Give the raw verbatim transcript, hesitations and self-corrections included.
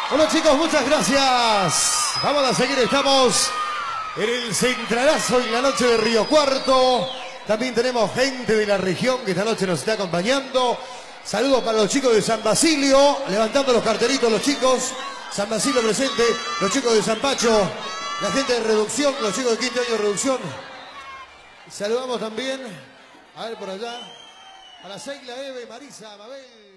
Bueno, chicos, muchas gracias. Vamos a seguir, estamos en el Centralazo en la noche de Río Cuarto. También tenemos gente de la región que esta noche nos está acompañando. Saludos para los chicos de San Basilio, levantando los cartelitos los chicos. San Basilio presente, los chicos de San Pacho, la gente de Reducción, los chicos de quinto año de Reducción. Saludamos también, a ver por allá, a la Seila, Eve, Marisa, Mabel.